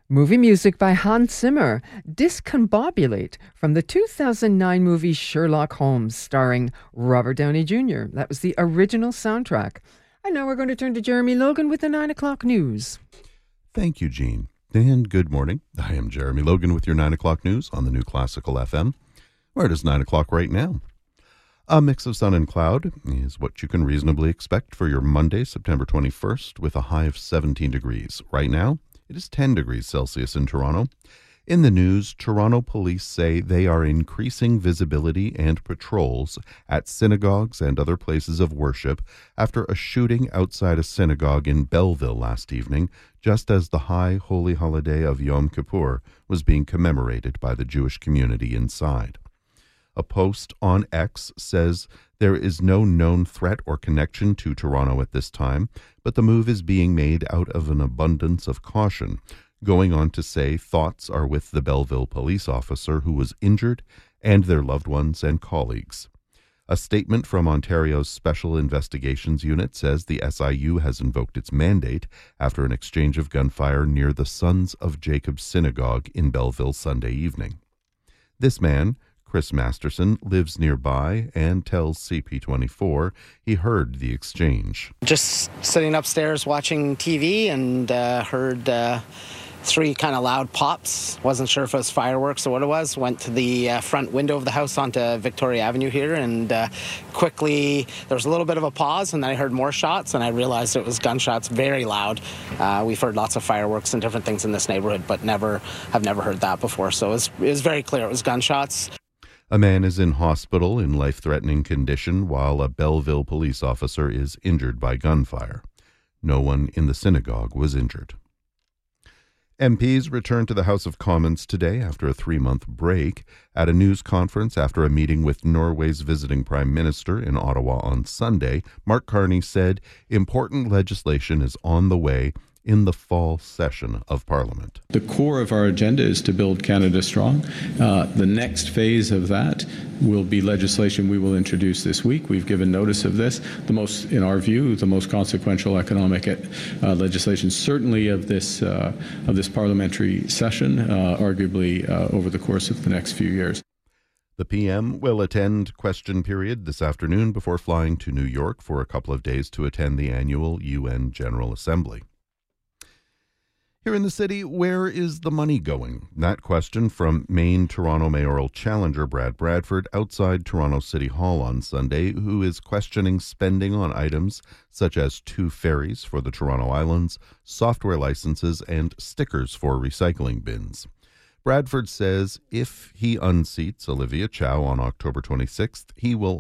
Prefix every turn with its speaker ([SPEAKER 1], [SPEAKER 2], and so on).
[SPEAKER 1] Movie music by Hans Zimmer, Discombobulate, from the 2009 movie Sherlock Holmes, starring Robert Downey Jr. That was the original soundtrack. And now we're going to turn to Jeremy Logan with the 9 o'clock news.
[SPEAKER 2] Thank you, Jean. And good morning. I am Jeremy Logan with your 9 o'clock news on the New Classical FM, where it is 9 o'clock right now. A mix of sun and cloud is what you can reasonably expect for your Monday, September 21st, with a high of 17 degrees. Right now, it is 10 degrees Celsius in Toronto. In the news, Toronto police say they are increasing visibility and patrols at synagogues and other places of worship after a shooting outside a synagogue in Belleville last evening, just as the high holy holiday of Yom Kippur was being commemorated by the Jewish community inside. A post on X says there is no known threat or connection to Toronto at this time, but the move is being made out of an abundance of caution, going on to say thoughts are with the Belleville police officer who was injured and their loved ones and colleagues. A statement from Ontario's Special Investigations Unit says the SIU has invoked its mandate after an exchange of gunfire near the Sons of Jacob Synagogue in Belleville Sunday evening. This man, Chris Masterson, lives nearby and tells CP24 he heard the exchange.
[SPEAKER 3] Just sitting upstairs watching TV and heard three kind of loud pops. Wasn't sure if it was fireworks or what it was. Went to the front window of the house onto Victoria Avenue here, and quickly there was a little bit of a pause, and then I heard more shots, and I realized it was gunshots, very loud. We've heard lots of fireworks and different things in this neighborhood, but have never heard that before. So it was very clear it was gunshots.
[SPEAKER 2] A man is in hospital in life-threatening condition while a Belleville police officer is injured by gunfire. No one in the synagogue was injured. MPs returned to the House of Commons today after a 3-month break. At a news conference after a meeting with Norway's visiting Prime Minister in Ottawa on Sunday, Mark Carney said important legislation is on the way in the fall session of Parliament.
[SPEAKER 4] The core of our agenda is to build Canada strong. The next phase of that will be legislation we will introduce this week. We've given notice of this. In our view, the most consequential economic legislation, certainly of this parliamentary session, arguably over the course of the next few years.
[SPEAKER 2] The PM will attend question period this afternoon before flying to New York for a couple of days to attend the annual UN General Assembly. Here in the city, where is the money going? That question from Maine Toronto mayoral challenger Brad Bradford outside Toronto City Hall on Sunday, who is questioning spending on items such as 2 ferries for the Toronto Islands, software licenses, and stickers for recycling bins. Bradford says if he unseats Olivia Chow on October 26th, he will